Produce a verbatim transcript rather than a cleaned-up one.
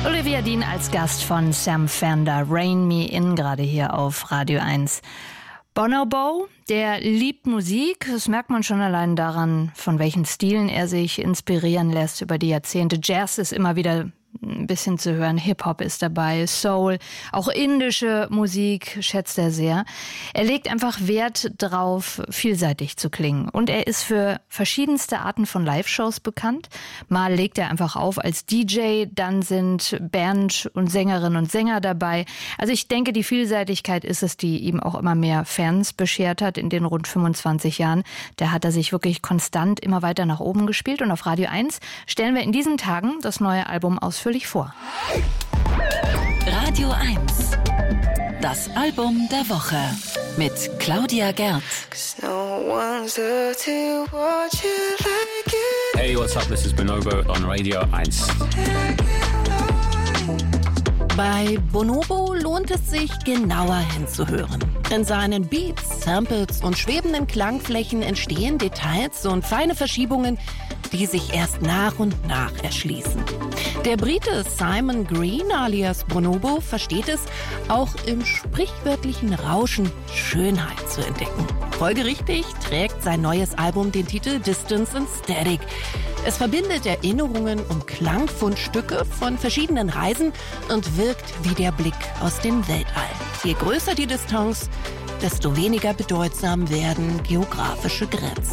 Olivia Dean als Gast von Sam Fender, Rain Me In, gerade hier auf Radio eins. Bonobo, der liebt Musik, das merkt man schon allein daran, von welchen Stilen er sich inspirieren lässt über die Jahrzehnte. Jazz ist immer wieder ein bisschen zu hören, Hip-Hop ist dabei, Soul, auch indische Musik schätzt er sehr. Er legt einfach Wert drauf, vielseitig zu klingen. Und er ist für verschiedenste Arten von Live-Shows bekannt. Mal legt er einfach auf als D J, dann sind Band und Sängerinnen und Sänger dabei. Also ich denke, die Vielseitigkeit ist es, die ihm auch immer mehr Fans beschert hat in den rund fünfundzwanzig Jahren. Da hat er sich wirklich konstant immer weiter nach oben gespielt. Und auf Radio eins stellen wir in diesen Tagen das neue Album ausführlich vor. Radio eins. Das Album der Woche mit Claudia Gerd. Hey, what's up? This is Bonobo on Radio eins. Bei Bonobo lohnt es sich, genauer hinzuhören. In seinen Beats, Samples und schwebenden Klangflächen entstehen Details und feine Verschiebungen, die sich erst nach und nach erschließen. Der Brite Simon Green alias Bonobo versteht es, auch im sprichwörtlichen Rauschen Schönheit zu entdecken. Folgerichtig trägt sein neues Album den Titel Distance and Static. Es verbindet Erinnerungen und Klangfundstücke von verschiedenen Reisen und wirkt wie der Blick aus dem Weltall. Je größer die Distanz, desto weniger bedeutsam werden geografische Grenzen.